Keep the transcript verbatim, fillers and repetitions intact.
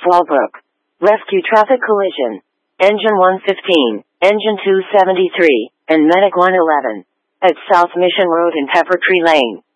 Fallbrook. Rescue traffic collision. Engine one fifteen, Engine two seventy-three, and Medic one eleven. At South Mission Road and Pepper Tree Lane.